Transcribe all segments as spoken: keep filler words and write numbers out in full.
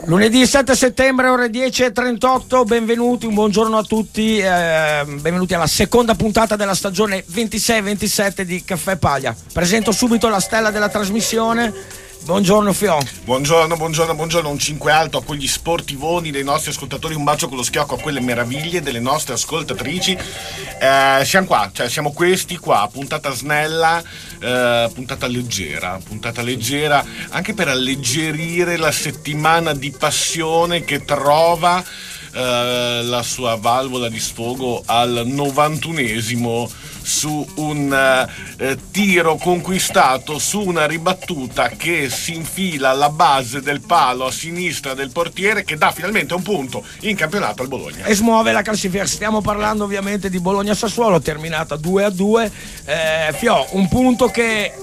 Lunedì sette settembre, ore dieci e trentotto, benvenuti, un buongiorno a tutti, eh, benvenuti alla seconda puntata della stagione ventisei ventisette di Caffè Paglia. Presento subito la stella della trasmissione. Buongiorno Fio. Buongiorno, buongiorno, buongiorno, un cinque alto a quegli sportivoni dei nostri ascoltatori, un bacio con lo schiocco a quelle meraviglie delle nostre ascoltatrici. Eh, siamo qua, cioè siamo questi qua, puntata snella, eh, puntata leggera, puntata leggera anche per alleggerire la settimana di passione che trova eh, la sua valvola di sfogo al novantunesimo su un eh, tiro conquistato su una ribattuta che si infila alla base del palo a sinistra del portiere, che dà finalmente un punto in campionato al Bologna e smuove la classifica. Stiamo parlando ovviamente di Bologna-Sassuolo, terminata due a due. eh, Fio, un punto che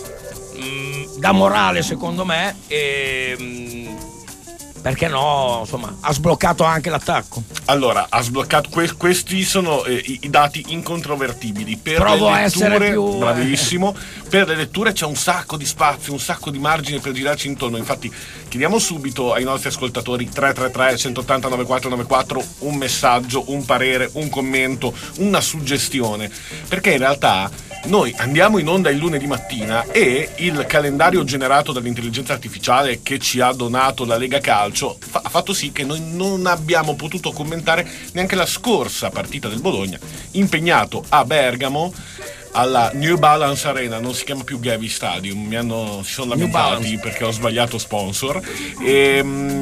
mh, dà morale secondo me e mh, perché no, insomma, ha sbloccato anche l'attacco. Allora, ha sbloccato, que- questi sono eh, i, i dati incontrovertibili. Per Provo le a letture, essere più bravissimo, per le letture c'è un sacco di spazio, un sacco di margine per girarci intorno. Infatti chiediamo subito ai nostri ascoltatori tre tre tre uno otto zero nove quattro nove quattro un messaggio, un parere, un commento, una suggestione, perché in realtà noi andiamo in onda il lunedì mattina e il calendario generato dall'intelligenza artificiale che ci ha donato la Lega Calcio fa- ha fatto sì che noi non abbiamo potuto commentare neanche la scorsa partita del Bologna, impegnato a Bergamo alla New Balance Arena, non si chiama più Gavi Stadium, mi hanno, si sono lamentati perché ho sbagliato sponsor. E,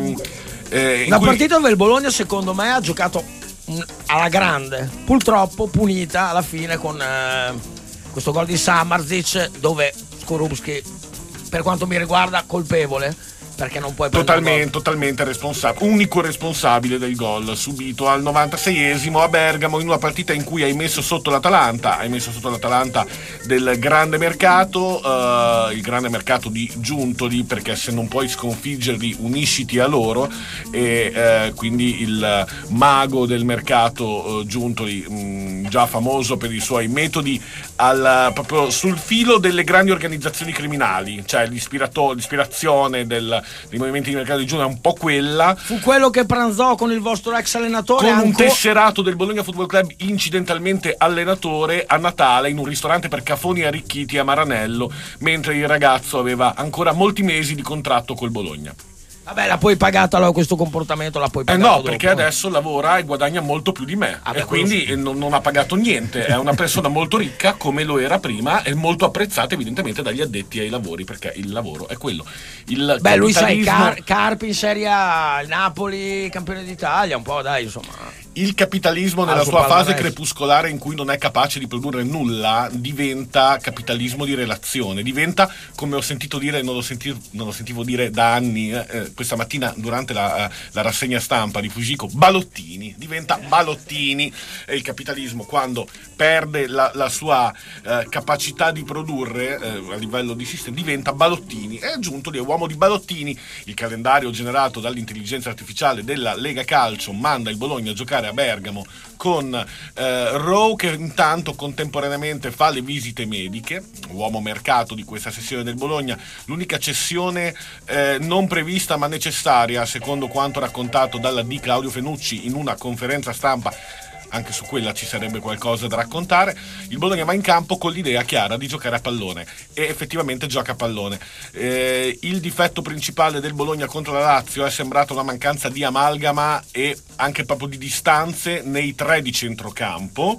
eh, una cui... partita dove il Bologna secondo me ha giocato alla grande, purtroppo punita alla fine con eh, questo gol di Samardzic, dove Skorupski, per quanto mi riguarda, colpevole, perché non puoi totalmente, totalmente responsabile, unico responsabile del gol subito al novantaseiesimo a Bergamo, in una partita in cui hai messo sotto l'Atalanta, hai messo sotto l'Atalanta del grande mercato, uh, il grande mercato di Giuntoli, perché se non puoi sconfiggerli unisciti a loro, e uh, quindi il mago del mercato uh, Giuntoli, mh, già famoso per i suoi metodi al, proprio sul filo delle grandi organizzazioni criminali, cioè l'ispirazione del dei movimenti di mercato di giugno è un po' quella. Fu quello che pranzò con il vostro ex allenatore, con un anco... tesserato del Bologna Football Club, incidentalmente allenatore, a Natale in un ristorante per cafoni arricchiti a Maranello, mentre il ragazzo aveva ancora molti mesi di contratto col Bologna. Vabbè, l'ha poi pagata allora, questo comportamento l'ha poi Eh pagato no, dopo. perché adesso lavora e guadagna molto più di me, ah, e quindi sì. non, non ha pagato niente. È una persona molto ricca come lo era prima e molto apprezzata evidentemente dagli addetti ai lavori, perché il lavoro è quello. Il Beh, lui sai, capitalismo... Car- Carpi in Serie A, il Napoli campione d'Italia, un po' dai, insomma. Il capitalismo nella sua fase crepuscolare, in cui non è capace di produrre nulla, diventa capitalismo di relazione, diventa, come ho sentito dire, non lo, senti, non lo sentivo dire da anni, eh, questa mattina durante la, la rassegna stampa di Fujiko, balottini, diventa balottini. E il capitalismo, quando perde la, la sua eh, capacità di produrre eh, a livello di sistema, diventa balottini. È aggiunto lì, è uomo di balottini. Il calendario generato dall'intelligenza artificiale della Lega Calcio manda il Bologna a giocare a Bergamo con eh, Rowe, che intanto contemporaneamente fa le visite mediche, uomo mercato di questa sessione del Bologna, l'unica cessione eh, non prevista ma necessaria, secondo quanto raccontato dalla D Claudio Fenucci in una conferenza stampa. Anche su quella ci sarebbe qualcosa da raccontare. Il Bologna va in campo con l'idea chiara di giocare a pallone, e effettivamente gioca a pallone. Eh, il difetto principale del Bologna contro la Lazio è sembrata una mancanza di amalgama e anche proprio di distanze nei tre di centrocampo.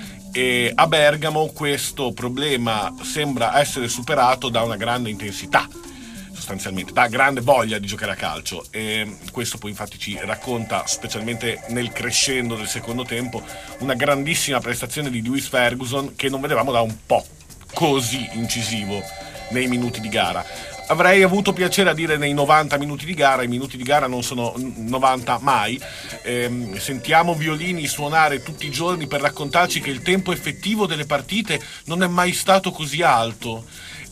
E a Bergamo questo problema sembra essere superato da una grande intensità, sostanzialmente, da grande voglia di giocare a calcio, e questo poi infatti ci racconta, specialmente nel crescendo del secondo tempo, una grandissima prestazione di Lewis Ferguson, che non vedevamo da un po' così incisivo nei minuti di gara. Avrei avuto piacere a dire nei novanta minuti di gara, i minuti di gara non sono novanta mai. Ehm, sentiamo violini suonare tutti i giorni per raccontarci che il tempo effettivo delle partite non è mai stato così alto.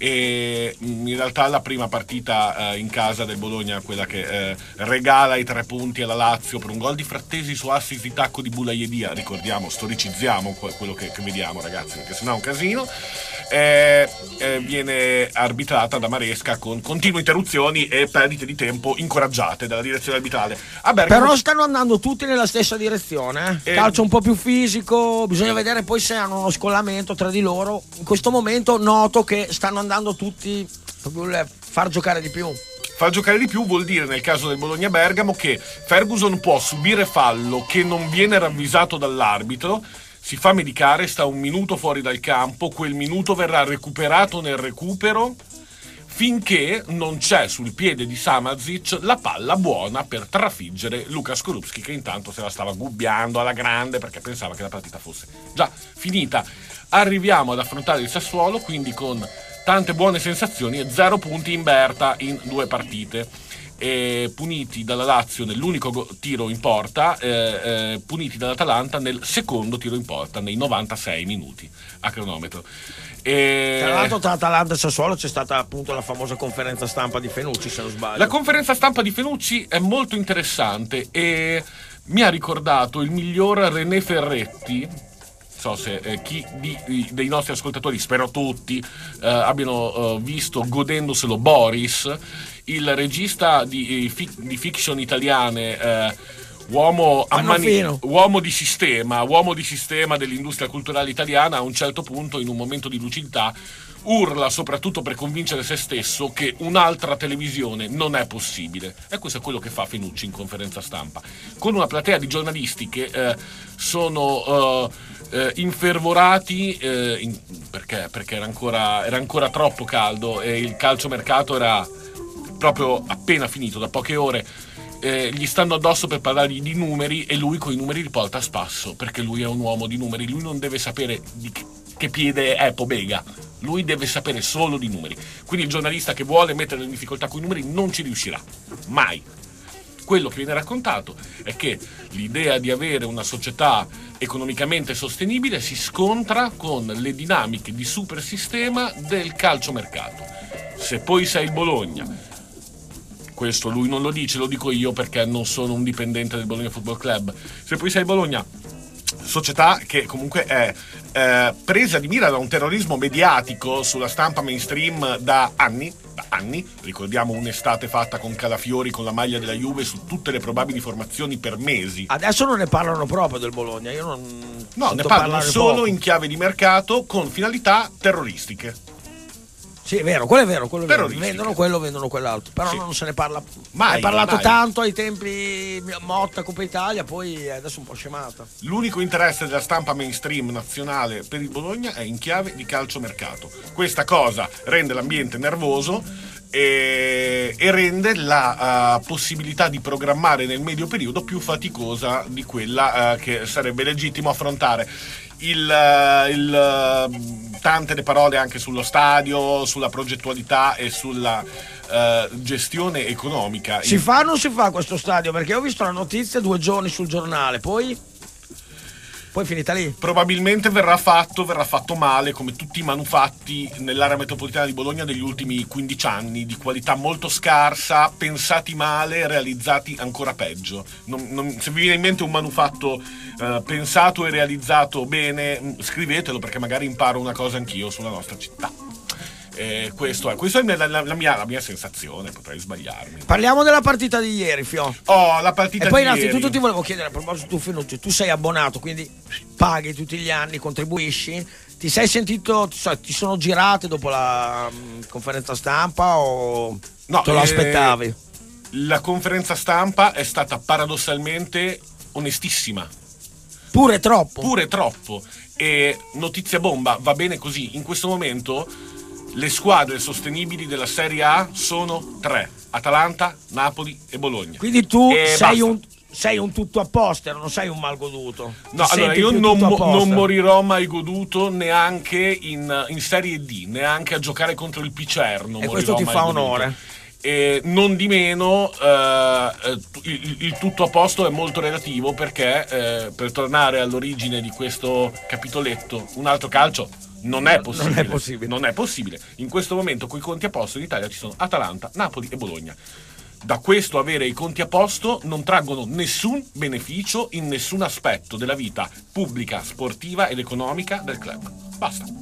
E in realtà la prima partita eh, in casa del Bologna, quella che eh, regala i tre punti alla Lazio per un gol di Frattesi su assist di tacco di Bulayedia, ricordiamo, storicizziamo quello che, che vediamo, ragazzi, perché sennò è un casino. eh, eh, viene arbitrata da Maresca con continue interruzioni e perdite di tempo incoraggiate dalla direzione arbitrale. A Bergamo, però stanno andando tutti nella stessa direzione, eh? Eh, calcio un po' più fisico, bisogna vedere poi se hanno uno scollamento tra di loro. In questo momento noto che stanno andando tutti a far giocare di più. Far giocare di più vuol dire, nel caso del Bologna-Bergamo, che Ferguson può subire fallo che non viene ravvisato dall'arbitro, si fa medicare, sta un minuto fuori dal campo, quel minuto verrà recuperato nel recupero finché non c'è sul piede di Samardžić la palla buona per trafiggere Luka Skorupski, che intanto se la stava gubbiando alla grande perché pensava che la partita fosse già finita. Arriviamo ad affrontare il Sassuolo, quindi con tante buone sensazioni e zero punti in Berta in due partite. E puniti dalla Lazio nell'unico go- tiro in porta, eh, eh, puniti dall'Atalanta nel secondo tiro in porta nei novantasei minuti a cronometro. E... Tra l'altro tra Atalanta e Sassuolo c'è stata appunto la famosa conferenza stampa di Fenucci, se non sbaglio. La conferenza stampa di Fenucci è molto interessante e mi ha ricordato il miglior René Ferretti. So se eh, chi di, di, dei nostri ascoltatori, spero tutti, eh, abbiano eh, visto godendoselo Boris, il regista di, eh, fi, di fiction italiane, eh, uomo, ammani- uomo di sistema, uomo di sistema dell'industria culturale italiana. A un certo punto, in un momento di lucidità, urla, soprattutto per convincere se stesso, che un'altra televisione non è possibile. E questo è quello che fa Fenucci in conferenza stampa, con una platea di giornalisti che eh, sono eh, eh, infervorati eh, in, perché, perché era ancora, era ancora troppo caldo e il calciomercato era proprio appena finito, da poche ore. Eh, gli stanno addosso per parlargli di numeri e lui coi numeri li porta a spasso, perché lui è un uomo di numeri. Lui non deve sapere di che, che piede è Pobega, lui deve sapere solo di numeri. Quindi il giornalista che vuole mettere in difficoltà coi numeri non ci riuscirà mai. Quello che viene raccontato è che l'idea di avere una società economicamente sostenibile si scontra con le dinamiche di supersistema del calciomercato. Se poi sei il Bologna, questo lui non lo dice, lo dico io perché non sono un dipendente del Bologna Football Club, se poi sei il Bologna, società che comunque è eh, presa di mira da un terrorismo mediatico sulla stampa mainstream da anni, da anni, ricordiamo un'estate fatta con Calafiori con la maglia della Juve su tutte le probabili formazioni per mesi. Adesso non ne parlano proprio del Bologna, io non no, ne parlano solo poco. In chiave di mercato con finalità terroristiche. Sì, è vero, quello è vero, quello è vero. Vendono quello, vendono quell'altro, però sì. Non se ne parla mai. Ne è parlato mai. Tanto ai tempi Motta, Coppa Italia, poi adesso un po' scemata. L'unico interesse della stampa mainstream nazionale per il Bologna è in chiave di calciomercato. Questa cosa rende l'ambiente nervoso e, e rende la uh, possibilità di programmare nel medio periodo più faticosa di quella uh, che sarebbe legittimo affrontare. Il, uh, il uh, tante le parole anche sullo stadio, sulla progettualità e sulla uh, gestione economica. Si fa o non si fa questo stadio? Perché ho visto la notizia due giorni sul giornale, poi poi è finita lì. Probabilmente verrà fatto, verrà fatto male, come tutti i manufatti nell'area metropolitana di Bologna degli ultimi quindici anni, di qualità molto scarsa, pensati male, realizzati ancora peggio. Non, non, se vi viene in mente un manufatto eh, pensato e realizzato bene, scrivetelo, perché magari imparo una cosa anch'io sulla nostra città. Eh, questo è, questo è la, la, la, mia, la mia sensazione, potrei sbagliarmi. Parliamo della partita di ieri, Fio. Oh, la partita e poi di ieri. innanzitutto ti volevo chiedere, a proposito tu Fenucci, tu sei abbonato, quindi paghi tutti gli anni, contribuisci. Ti sei sentito, ti sono girate dopo la um, conferenza stampa o no, te lo eh, aspettavi? La conferenza stampa è stata paradossalmente onestissima. Pure troppo. Pure troppo. E notizia bomba, va bene così. In questo momento le squadre sostenibili della Serie A sono tre: Atalanta, Napoli e Bologna. Quindi tu e sei, un, sei un tutto a poster, non sei un mal goduto. No, allora io non, mo- non morirò mai goduto neanche in, in Serie D, neanche a giocare contro il Picerno. E questo ti fa goduto. Onore. E non di meno eh, il, il tutto a posto è molto relativo, perché eh, per tornare all'origine di questo capitoletto, un altro calcio non è possibile. Non è possibile. Non è possibile. In questo momento coi conti a posto in Italia ci sono Atalanta, Napoli e Bologna. Da questo avere i conti a posto non traggono nessun beneficio in nessun aspetto della vita pubblica, sportiva ed economica del club. Basta.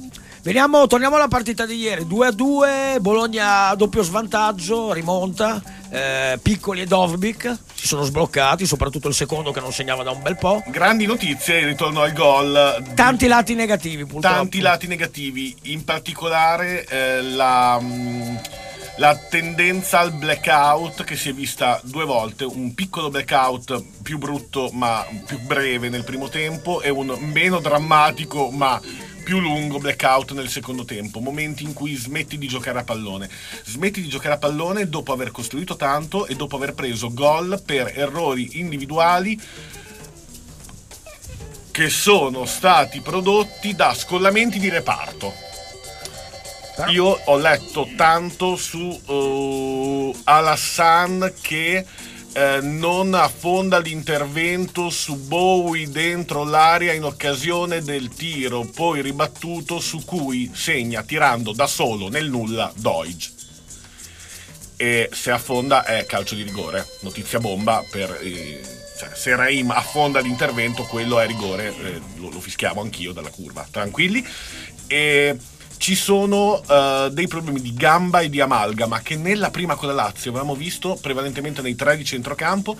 Veniamo, torniamo alla partita di ieri, due a due, Bologna doppio svantaggio, rimonta, eh, Piccoli e Dovbyk si sono sbloccati, soprattutto il secondo che non segnava da un bel po'. Grandi notizie, il ritorno al gol. Tanti lati negativi purtroppo. Tanti lati negativi, in particolare eh, la... Mh, la tendenza al blackout che si è vista due volte, un piccolo blackout più brutto ma più breve nel primo tempo e un meno drammatico ma più lungo blackout nel secondo tempo, momenti in cui smetti di giocare a pallone smetti di giocare a pallone dopo aver costruito tanto e dopo aver preso gol per errori individuali che sono stati prodotti da scollamenti di reparto. Io ho letto tanto su uh, Alassan che eh, non affonda l'intervento su Bowie dentro l'area in occasione del tiro poi ribattuto su cui segna tirando da solo nel nulla Doige, e se affonda è calcio di rigore, notizia bomba per eh, cioè, se Reim affonda l'intervento quello è rigore, eh, lo, lo fischiamo anch'io dalla curva, tranquilli. E ci sono uh, dei problemi di gamba e di amalgama che nella prima con la Lazio avevamo visto prevalentemente nei tre di centrocampo,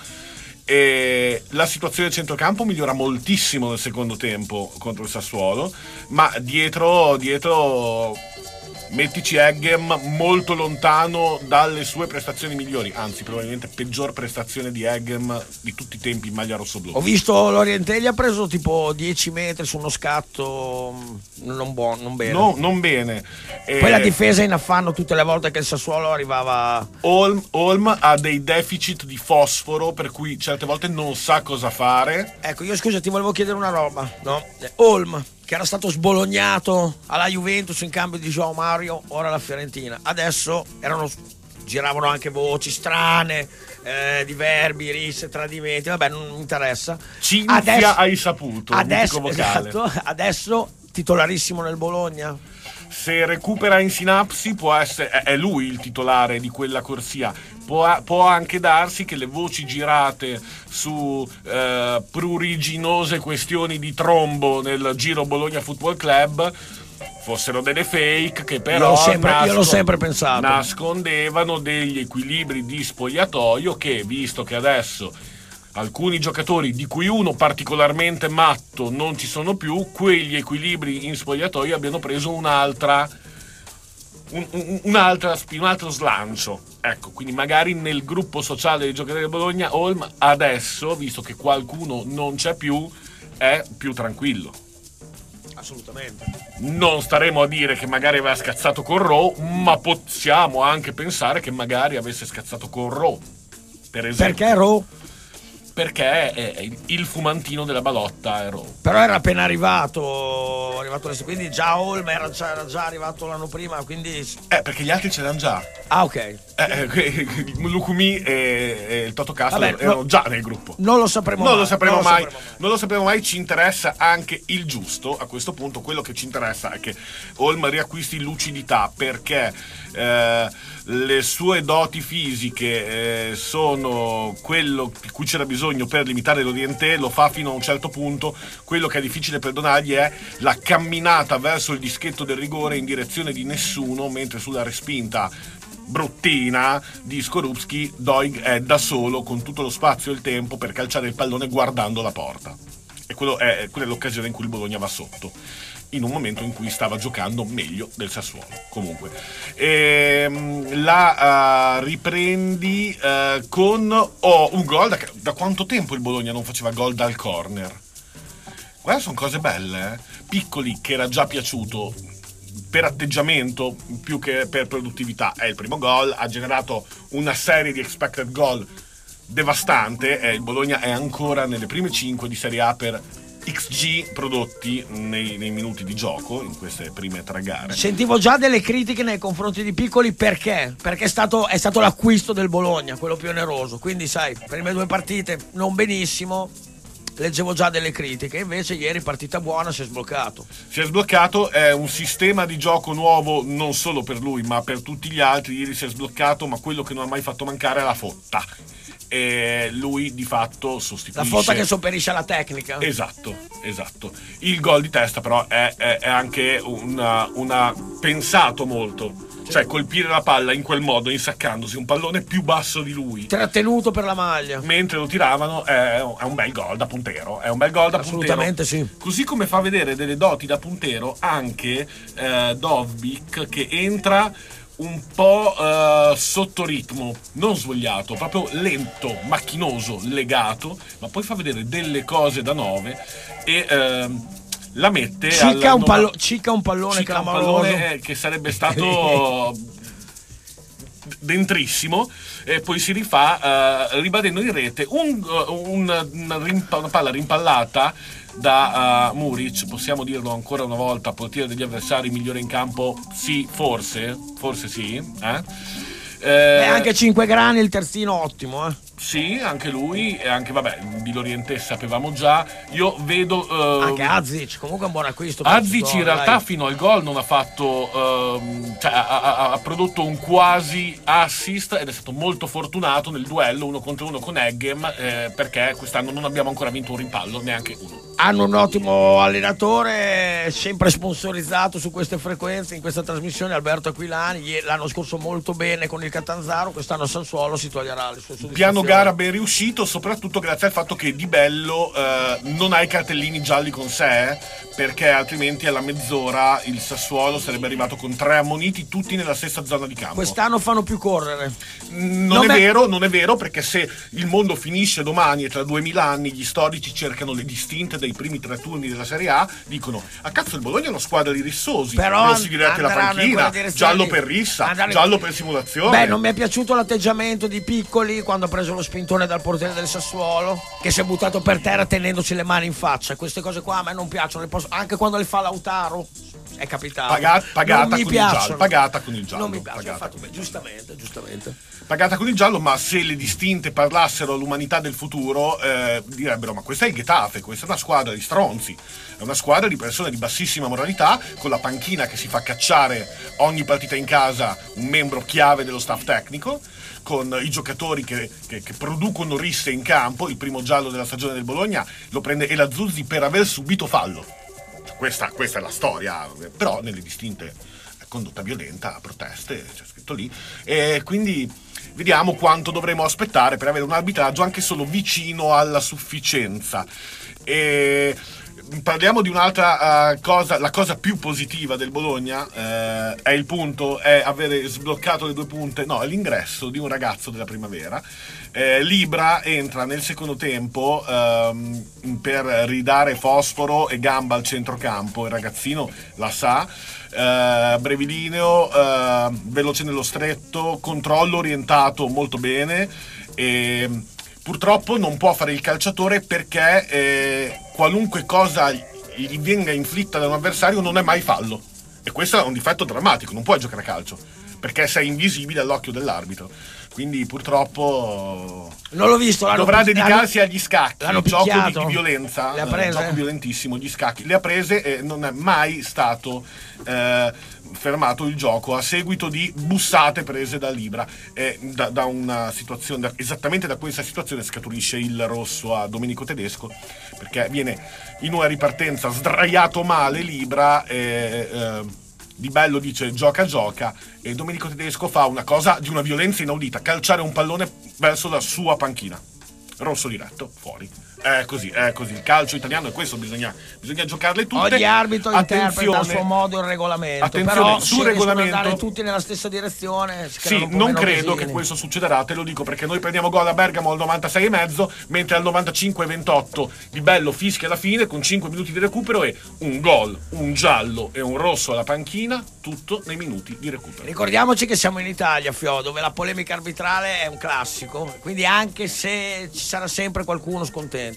e la situazione del centrocampo migliora moltissimo nel secondo tempo contro il Sassuolo, ma dietro dietro mettici Eggem molto lontano dalle sue prestazioni migliori, anzi probabilmente peggior prestazione di Eggem di tutti i tempi in maglia rossoblu. Ho visto Lorientelli ha preso tipo dieci metri su uno scatto non buono, non bene. No, non bene. Poi eh, la difesa in affanno tutte le volte che il Sassuolo arrivava. Olm, Olm ha dei deficit di fosforo per cui certe volte non sa cosa fare. Ecco, io scusa ti volevo chiedere una roba, no? Olm, che era stato sbolognato alla Juventus in cambio di João Mario, ora alla Fiorentina. Adesso erano, giravano anche voci strane, eh, di verbi, risse, tradimenti, vabbè, non mi interessa. Cinzia adesso, hai saputo, adesso, esatto, adesso titolarissimo nel Bologna. Se recupera in sinapsi può essere, è lui il titolare di quella corsia. Può, può anche darsi che le voci girate su eh, pruriginose questioni di trombo nel Giro Bologna Football Club fossero delle fake che però io l'ho sempre, nascon- io l'ho sempre pensato. nascondevano degli equilibri di spogliatoio che, visto che adesso alcuni giocatori, di cui uno particolarmente matto, non ci sono più, quegli equilibri in spogliatoio abbiano preso un'altra un, un, un'altra un altro slancio. Ecco, quindi magari nel gruppo sociale dei giocatori del Bologna Olm adesso, visto che qualcuno non c'è più, è più tranquillo. Assolutamente. Non staremo a dire che magari aveva scazzato con Rowe, ma possiamo anche pensare che magari avesse scazzato con Rowe, per esempio. Perché Rowe? Perché è il fumantino della balotta è Rowe. Però era appena arrivato, arrivato quindi già Olm era già, era già arrivato l'anno prima, quindi eh perché gli altri ce l'hanno già. Ah, ok. Eh, Lucumi e, e il Toto Castro Vabbè, erano no, già nel gruppo. Non lo sapremo non mai. Lo sapremo non, mai, lo sapremo mai. non lo sapremo mai. Ci interessa anche il giusto. A questo punto quello che ci interessa è che Olm riacquisti lucidità, perché eh, le sue doti fisiche eh, sono quello di cui c'era bisogno per limitare l'Oriente, lo fa fino a un certo punto. Quello che è difficile perdonargli è la camminata verso il dischetto del rigore in direzione di nessuno, mentre sulla respinta bruttina di Skorupski Doig è da solo con tutto lo spazio e il tempo per calciare il pallone guardando la porta, e quello è, quella è l'occasione in cui il Bologna va sotto in un momento in cui stava giocando meglio del Sassuolo. Comunque ehm, la uh, riprendi uh, con oh, un gol da, da quanto tempo il Bologna non faceva gol dal corner? Guarda, sono cose belle, eh? Piccoli, che era già piaciuto per atteggiamento più che per produttività, è il primo gol, ha generato una serie di expected goal devastante, e il Bologna è ancora nelle prime cinque di Serie A per X G prodotti nei, nei minuti di gioco in queste prime tre gare. Sentivo già delle critiche nei confronti di Piccoli, perché? Perché è stato, è stato l'acquisto del Bologna, quello più oneroso, quindi sai, prime due partite non benissimo, leggevo già delle critiche, invece ieri partita buona, si è sbloccato. Si è sbloccato, è un sistema di gioco nuovo non solo per lui ma per tutti gli altri. Ieri si è sbloccato, ma quello che non ha mai fatto mancare è la fotta. e lui di fatto sostituisce. La foto che sopperisce alla tecnica. Esatto, esatto. Il gol di testa però è, è, è anche una, una pensato molto, cioè colpire la palla in quel modo, insaccandosi un pallone più basso di lui, trattenuto per la maglia, mentre lo tiravano, è, è un bel gol da puntero, è un bel gol da assolutamente puntero. Sì. Così come fa vedere delle doti da puntero anche eh, Dovbyk, che entra un po' uh, sotto ritmo, non svogliato, proprio lento, macchinoso, legato, ma poi fa vedere delle cose da nove e uh, la mette cicca, al un, pallo- cicca un pallone cicca un pallone che sarebbe stato dentrissimo, e poi si rifà uh, ribadendo in rete un, un, una, rimpa- una palla rimpallata da uh, Muric, possiamo dirlo ancora una volta, portiere degli avversari, migliore in campo, sì, forse, forse sì, eh? Eh, e anche cinque grani, il terzino ottimo, eh. Sì, anche lui, e anche, vabbè, di Lorientè sapevamo già. Io vedo uh, anche Azic, comunque un buon acquisto. Azic in realtà dai. Fino al gol non ha fatto uh, cioè ha, ha, ha prodotto un quasi assist ed è stato molto fortunato nel duello uno contro uno con Eggem, eh, perché quest'anno non abbiamo ancora vinto un rimpallo, neanche uno. Hanno un ottimo allenatore, sempre sponsorizzato su queste frequenze, in questa trasmissione, Alberto Aquilani. L'anno scorso molto bene con il Catanzaro, quest'anno a Sassuolo si toglierà le sue soddisfazioni. Piano gara ben riuscito, soprattutto grazie al fatto che Di Bello eh, non ha i cartellini gialli con sé, perché altrimenti alla mezz'ora il Sassuolo sarebbe arrivato con tre ammoniti, tutti nella stessa zona di campo. Quest'anno fanno più correre. Non, non è è... vero, non è vero, perché se il mondo finisce domani e tra duemila anni gli storici cercano le distinte dei primi tre turni della Serie A, dicono: a cazzo, il Bologna è una squadra di rissosi, però non si dirette la panchina, giallo per rissa, andranno... giallo per simulazione. Beh, non mi è piaciuto l'atteggiamento di Piccoli quando ha preso lo spintone dal portiere del Sassuolo, che si è buttato per terra tenendoci le mani in faccia. Queste cose qua a me non piacciono, le posso... anche quando le fa Lautaro è capitato. Paga- pagata, con il giallo, pagata con il giallo. Non mi piace, pagata fatto bene, giustamente, giustamente. Pagata con il giallo, ma se le distinte parlassero all'umanità del futuro, eh, direbbero: ma questa è il Getafe, questa è una squadra di stronzi, è una squadra di persone di bassissima moralità, con la panchina che si fa cacciare ogni partita in casa un membro chiave dello staff tecnico, con i giocatori che, che, che producono risse in campo. Il primo giallo della stagione del Bologna lo prende Ela Zuzzi per aver subito fallo. Questa, questa è la storia, però nelle distinte condotta violenta, proteste, c'è scritto lì, e quindi vediamo quanto dovremo aspettare per avere un arbitraggio anche solo vicino alla sufficienza. E parliamo di un'altra uh, cosa, la cosa più positiva del Bologna, uh, è il punto, è avere sbloccato le due punte, no, è l'ingresso di un ragazzo della primavera. Eh, Libra entra nel secondo tempo ehm, per ridare fosforo e gamba al centrocampo. Il ragazzino la sa, eh, brevilineo, eh, veloce nello stretto, controllo orientato molto bene, e purtroppo non può fare il calciatore perché eh, qualunque cosa gli venga inflitta da un avversario non è mai fallo, e questo è un difetto drammatico. Non puoi giocare a calcio perché sei invisibile all'occhio dell'arbitro. Quindi purtroppo non l'ho visto, dovrà dedicarsi agli scacchi, il gioco di, di violenza, le ha prese? Un gioco violentissimo, gli scacchi. Le ha prese e non è mai stato eh, fermato il gioco a seguito di bussate prese da Libra. E da, da una situazione, da, esattamente da questa situazione scaturisce il rosso a Domenico Tedesco, perché viene in una ripartenza sdraiato male Libra e eh, Di Bello dice gioca gioca e Domenico Tedesco fa una cosa di una violenza inaudita: calciare un pallone verso la sua panchina. Rosso diretto, fuori. È così, è così. Il calcio italiano è questo, bisogna, bisogna giocarle tutte. Ogni arbitro interpreta a suo modo il regolamento. Attenzione, però sul regolamento andare tutti nella stessa direzione. Sì, non credo che questo succederà, te lo dico perché noi prendiamo gol a Bergamo al novantasei e mezzo, mentre al novantacinque e ventotto Di Bello fischia alla fine con cinque minuti di recupero e un gol, un giallo e un rosso alla panchina, tutto nei minuti di recupero. Ricordiamoci che siamo in Italia, Fio, dove la polemica arbitrale è un classico, quindi anche se ci sarà sempre qualcuno scontento.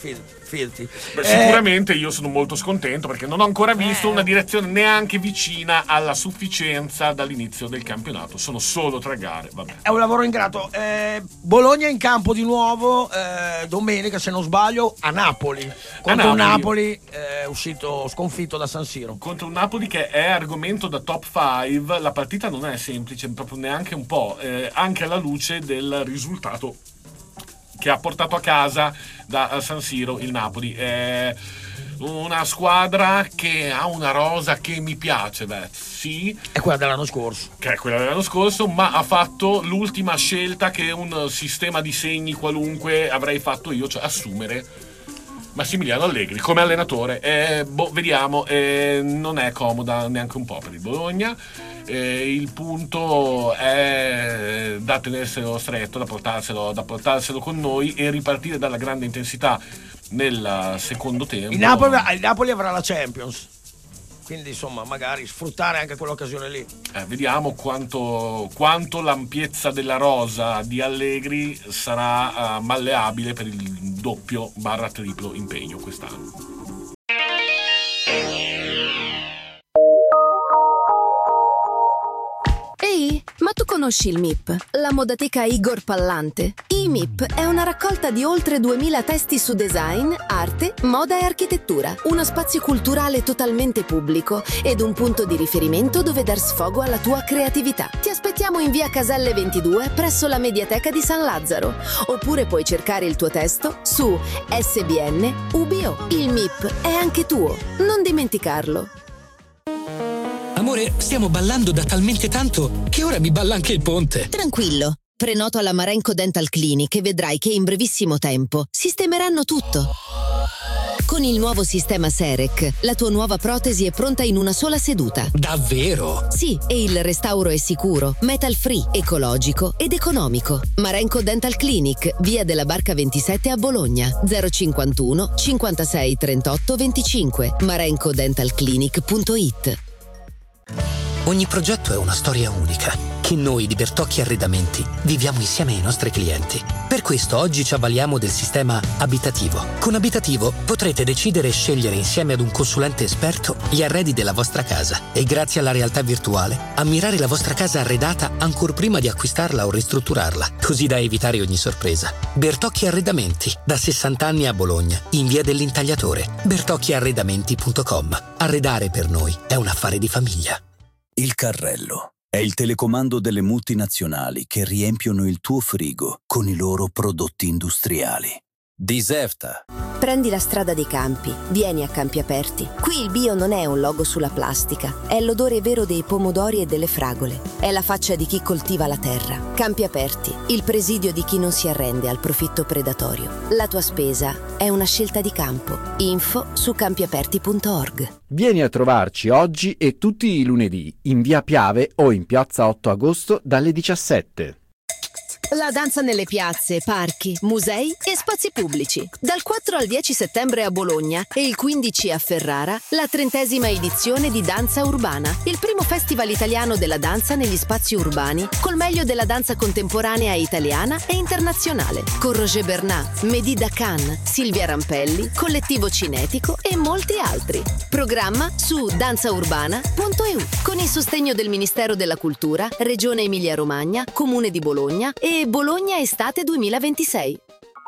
Filti. Beh, sicuramente eh, io sono molto scontento perché non ho ancora visto eh, una direzione neanche vicina alla sufficienza dall'inizio del campionato. Sono solo tre gare, vabbè. È un lavoro ingrato. eh, Bologna in campo di nuovo eh, domenica, se non sbaglio, a Napoli contro un Napoli eh, uscito sconfitto da San Siro, contro un Napoli che è argomento da top cinque. La partita non è semplice proprio neanche un po', eh, anche alla luce del risultato che ha portato a casa da San Siro il Napoli. È una squadra che ha una rosa che mi piace, beh, sì. È quella dell'anno scorso. Che è quella dell'anno scorso, ma ha fatto l'ultima scelta che un sistema di segni qualunque avrei fatto io, cioè assumere Massimiliano Allegri come allenatore. Eh, boh, vediamo, eh, non è comoda neanche un po' per il Bologna. Eh, il punto è da tenerselo stretto, da portarselo, da portarselo con noi e ripartire dalla grande intensità nel secondo tempo. Il Napoli, il Napoli avrà la Champions, quindi insomma magari sfruttare anche quell'occasione lì. Eh, vediamo quanto, quanto l'ampiezza della rosa di Allegri sarà uh, malleabile per il doppio barra triplo impegno quest'anno. Ehi, ma tu conosci il M I P, la modateca Igor Pallante? I M I P è una raccolta di oltre duemila testi su design, arte, moda e architettura, uno spazio culturale totalmente pubblico ed un punto di riferimento dove dar sfogo alla tua creatività. Ti aspettiamo in via Caselle ventidue presso la Mediateca di San Lazzaro, oppure puoi cercare il tuo testo su S B N U B O. Il M I P è anche tuo, non dimenticarlo. Amore, stiamo ballando da talmente tanto che ora mi balla anche il ponte. Tranquillo, prenoto alla Marenco Dental Clinic e vedrai che in brevissimo tempo sistemeranno tutto. Con il nuovo sistema Serec, la tua nuova protesi è pronta in una sola seduta. Davvero? Sì, e il restauro è sicuro, metal free, ecologico ed economico. Marenco Dental Clinic, via della Barca ventisette a Bologna, zero cinquantuno cinquantasei trentotto venticinque, marenco dental clinic punto it. Ogni progetto è una storia unica che noi di Bertocchi Arredamenti viviamo insieme ai nostri clienti. Per questo oggi ci avvaliamo del sistema Abitativo. Con Abitativo potrete decidere e scegliere insieme ad un consulente esperto gli arredi della vostra casa e grazie alla realtà virtuale ammirare la vostra casa arredata ancor prima di acquistarla o ristrutturarla, così da evitare ogni sorpresa. Bertocchi Arredamenti, da sessanta anni a Bologna, in via dell'Intagliatore. bertocchi arredamenti punto com. Arredare per noi è un affare di famiglia. Il carrello è il telecomando delle multinazionali che riempiono il tuo frigo con i loro prodotti industriali. Diserta. Prendi la strada dei campi, vieni a Campi Aperti. Qui il bio non è un logo sulla plastica, è l'odore vero dei pomodori e delle fragole. È la faccia di chi coltiva la terra. Campi Aperti, il presidio di chi non si arrende al profitto predatorio. La tua spesa è una scelta di campo. Info su campi aperti punto org. Vieni a trovarci oggi e tutti i lunedì in via Piave o in piazza otto agosto dalle diciassette. La danza nelle piazze, parchi, musei e spazi pubblici. Dal quattro al dieci settembre a Bologna e il quindici a Ferrara, la trentesima edizione di Danza Urbana, il primo festival italiano della danza negli spazi urbani, col meglio della danza contemporanea italiana e internazionale. Con Roger Bernat, Mehdi Dakan, Silvia Rampelli, Collettivo Cinetico e molti altri. Programma su danza urbana punto e u con il sostegno del Ministero della Cultura, Regione Emilia-Romagna, Comune di Bologna e Bologna Estate duemilaventisei.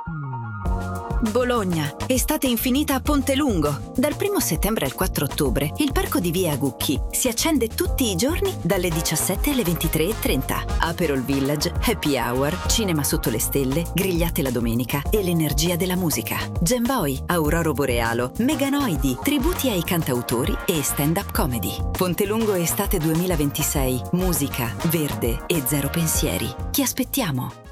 Bologna, estate infinita a Ponte Lungo. Dal primo settembre al quattro ottobre, il parco di Via Agucchi si accende tutti i giorni dalle diciassette alle ventitré e trenta. Aperol Village, Happy Hour, cinema sotto le stelle, grigliate la domenica e l'energia della musica. Gemboy, Auroro Borealo, Meganoidi, tributi ai cantautori e stand-up comedy. Ponte Lungo Estate duemilaventisei, musica, verde e zero pensieri. Ti aspettiamo!